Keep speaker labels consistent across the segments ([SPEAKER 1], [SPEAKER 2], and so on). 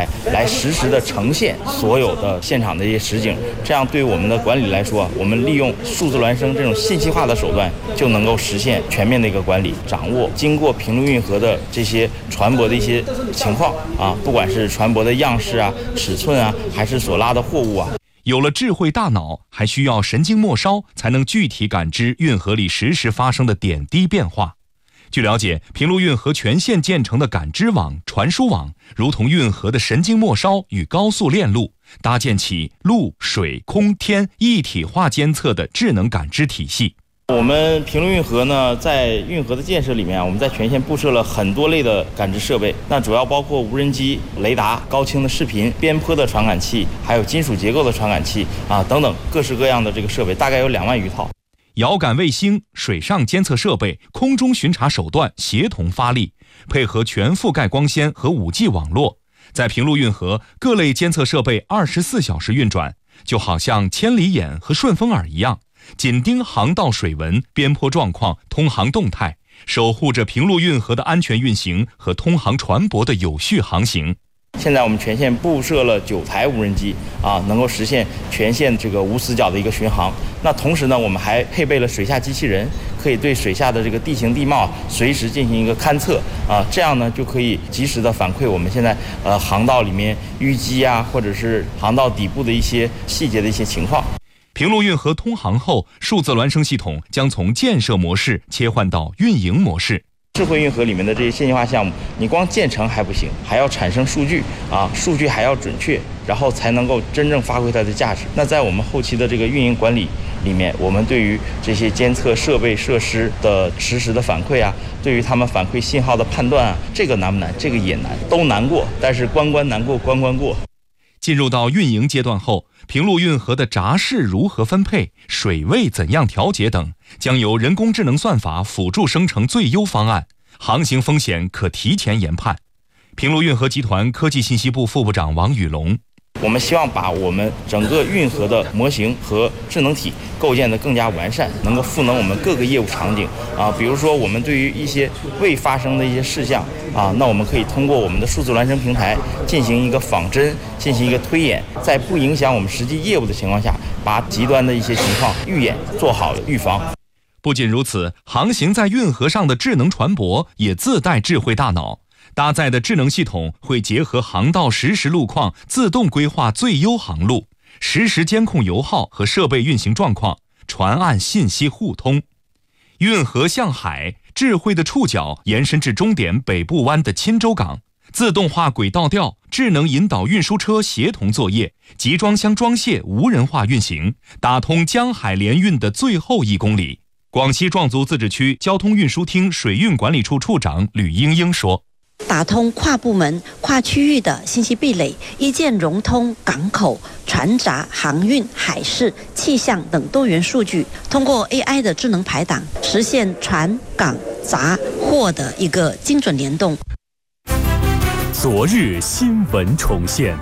[SPEAKER 1] 台来实时的呈现所有的现场的一些实景，这样对于我们的管理来说，我们利用数字孪生这种信息化的手段，就能够实现全面的一个管理，掌握经过平陆运河的这些船舶的一些情况不管是船舶的样式尺寸还是所拉的货物
[SPEAKER 2] 有了智慧大脑，还需要神经末梢才能具体感知运河里实时发生的点滴变化。据了解，平陆运河全线建成的感知网、传输网，如同运河的神经末梢与高速链路，搭建起陆、水、空、天一体化监测的智能感知体系。
[SPEAKER 1] 我们平陆运河呢，在运河的建设里面我们在全线布设了很多类的感知设备，那主要包括无人机、雷达、高清的视频、边坡的传感器，还有金属结构的传感器等等各式各样的这个设备，大概有2万余套。
[SPEAKER 2] 遥感卫星、水上监测设备、空中巡查手段协同发力，配合全覆盖光纤和5G 网络，在平陆运河各类监测设备24小时运转，就好像千里眼和顺风耳一样，紧盯航道水文、边坡状况、通航动态，守护着平陆运河的安全运行和通航船舶的有序航行。
[SPEAKER 1] 现在我们全线布设了9台无人机能够实现全线这个无死角的一个巡航。那同时呢，我们还配备了水下机器人，可以对水下的这个地形地貌随时进行一个勘测这样呢就可以及时的反馈我们现在航道里面淤积或者是航道底部的一些细节的一些情况。
[SPEAKER 2] 平陆运河通航后，数字孪生系统将从建设模式切换到运营模式。
[SPEAKER 1] 智慧运河里面的这些信息化项目，你光建成还不行，还要产生数据数据还要准确，然后才能够真正发挥它的价值。那在我们后期的这个运营管理里面，我们对于这些监测设备设施的实时的反馈对于他们反馈信号的判断这个难不难？这个也难，都难过，但是关关难过关关过。
[SPEAKER 2] 进入到运营阶段后，平陆运河的闸室如何分配、水位怎样调节等，将由人工智能算法辅助生成最优方案，航行风险可提前研判。平陆运河集团科技信息部副部长王宇龙，
[SPEAKER 1] 我们希望把我们整个运河的模型和智能体构建得更加完善，能够赋能我们各个业务场景比如说我们对于一些未发生的一些事项那我们可以通过我们的数字孪生平台进行一个仿真，进行一个推演，在不影响我们实际业务的情况下，把极端的一些情况预演，做好预防。
[SPEAKER 2] 不仅如此，航行在运河上的智能船舶也自带智慧大脑，搭载的智能系统会结合航道实时路况，自动规划最优航路，实时监控油耗和设备运行状况，船岸信息互通。运河向海，智慧的触角延伸至终点北部湾的钦州港，自动化轨道调，智能引导运输车协同作业，集装箱装卸无人化运行，打通江海联运的最后1公里。广西壮族自治区交通运输厅水运管理处处长吕英英说，
[SPEAKER 3] 打通跨部门、跨区域的信息壁垒，一键融通港口、船闸、航运、海事、气象等多元数据，通过 AI 的智能排档，实现船、港、闸、货的一个精准联动。
[SPEAKER 4] 昨日新闻重现，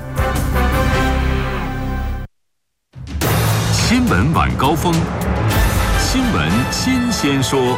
[SPEAKER 4] 新闻晚高峰，新闻新鲜说。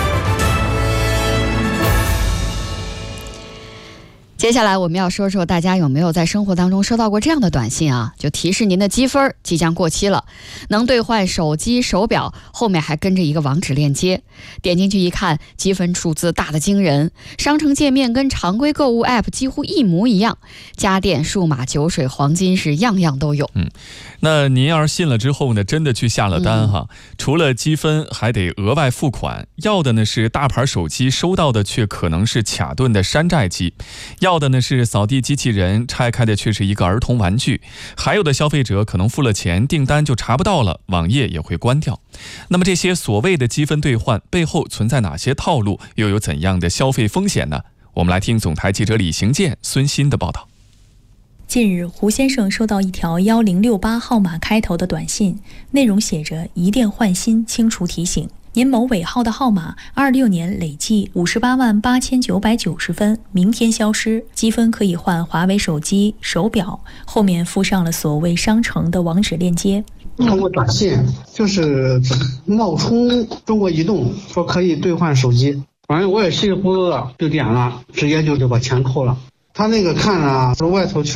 [SPEAKER 5] 接下来我们要说说大家有没有在生活当中收到过这样的短信就提示您的积分即将过期了，能兑换手机、手表，后面还跟着一个网址链接，点进去一看，积分数字大得惊人，商城界面跟常规购物 App 几乎一模一样，家电、数码、酒水、黄金是样样都有。
[SPEAKER 6] 那您要是信了之后呢，真的去下了单除了积分还得额外付款，要的呢是大牌手机，收到的却可能是卡顿的山寨机，要的呢是扫地机器人，拆开的却是一个儿童玩具，还有的消费者可能付了钱，订单就查不到了，网页也会关掉。那么这些所谓的积分兑换背后存在哪些套路，又有怎样的消费风险呢？我们来听总台记者李行健、孙鑫的报道。
[SPEAKER 7] 近日，胡先生收到一条1068号码开头的短信，内容写着一电换新清除提醒，您某尾号的号码26年累计588990分，明天消失，积分可以换华为手机、手表，后面附上了所谓商城的网址链接。
[SPEAKER 8] 通过短信就是冒充中国移动说可以兑换手机，反正我也稀里糊涂的就点了，直接就把钱扣了。他那个看说外头